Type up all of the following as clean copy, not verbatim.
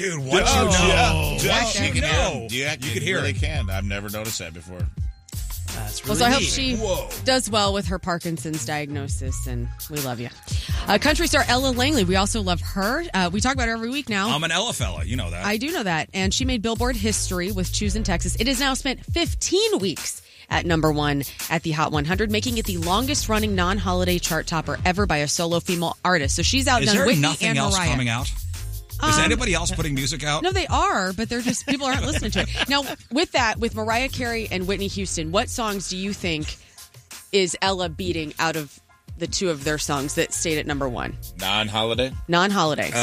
Dude, what you know? What you can know? You could hear really it. can. I've never noticed that before. That's Well, really so I hope neat. she does well with her Parkinson's diagnosis, and we love you. Country star Ella Langley, we also love her. We talk about her every week now. I'm an Ella fella. You know that. I do know that. And she made Billboard history with Choosing Texas. It has now spent 15 weeks at number one at the Hot 100, making it the longest-running non-holiday chart topper ever by a solo female artist. So she's outdone Is there Whitney nothing and else Mariah. coming out? Is anybody else putting music out? No, they are, but they're just people aren't listening to it. Now, with that, with Mariah Carey and Whitney Houston, what songs do you think is Ella beating out of the two of their songs that stayed at number one? Non-holiday? Non-holiday.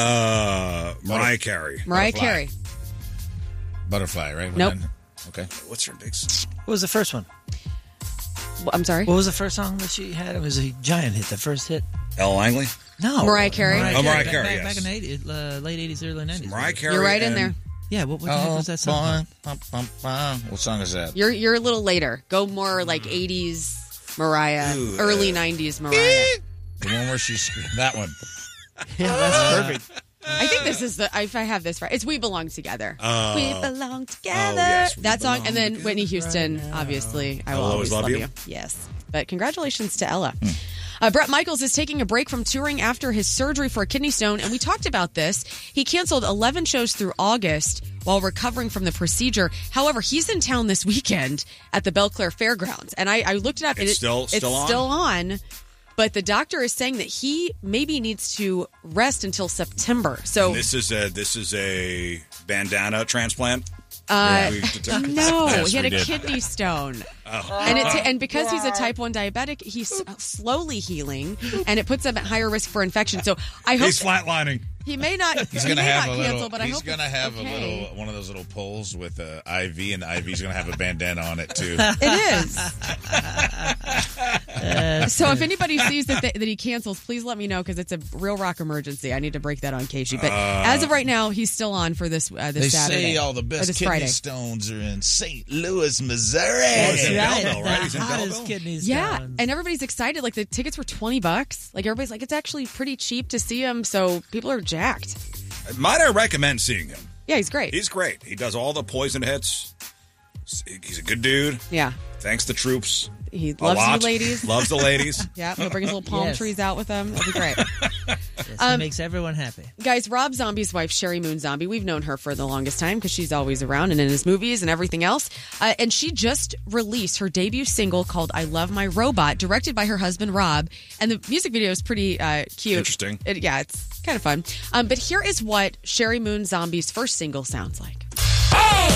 Mariah Carey. Mariah Butterfly. Carey. Butterfly, right? Nope. Okay. What's her big song? What was the first one? I'm sorry? What was the first song that she had? It was a giant hit, the first hit. Ella Langley? No. Mariah Carey? Oh, Mariah Back- Carey, Back, yes. back in the 80s, late 80s, early 90s. Mariah Carey. You're right in and- there. Yeah, what the heck was that song? What song is that? You're a little later. Go more like 80s Mariah, early 90s Mariah. The one where she's that one. Yeah, that's perfect. I think this is if I have this right, it's We Belong Together. We belong together. yes, We that song, Belong and then Together Whitney Houston, obviously. I will always love you. Yes, but congratulations to Ella. Bret Michaels is taking a break from touring after his surgery for a kidney stone, and we talked about this. He canceled 11 shows through August while recovering from the procedure. However, he's in town this weekend at the Belclair Fairgrounds, and I looked it up. It's and still on? still on. But the doctor is saying that he maybe needs to rest until September. So This is a bandana transplant. no, Yes, he had we a did. kidney stone. And because he's a type 1 diabetic, he's slowly healing, and it puts him at higher risk for infection. So I hope He's flatlining. he may not. He's he gonna may have not a cancel, little. but I He's hope gonna it's have okay. a little one of those little poles with an IV, and the IV's gonna have a bandana on it too. It is. So if anybody sees that he cancels, please let me know because it's a real rock emergency. I need to break that on Casey. But as of right now, he's still on for this They Saturday. say all the or best this kidney Friday. stones are in St. Louis, Missouri. That's in right. Belleville, right? He's The in hottest Belleville? kidney Yeah, stones. and everybody's excited. Like the tickets were $20. Like everybody's like, it's actually pretty cheap to see him. So people are jacked. Might I recommend seeing him? Yeah, he's great. He's great. He does all the poison hits. He's a good dude. Yeah, Thanks the troops. he A loves lot. you, ladies. Loves the ladies. Yeah, he'll bring his little palm Yes. trees out with him. It'll be great. Yes, it makes everyone happy. Guys, Rob Zombie's wife, Sherry Moon Zombie, we've known her for the longest time because she's always around and in his movies and everything else. And she just released her debut single called I Love My Robot, directed by her husband, Rob. And the music video is pretty cute. Interesting. It's kind of fun. But here is what Sherry Moon Zombie's first single sounds like. Oh!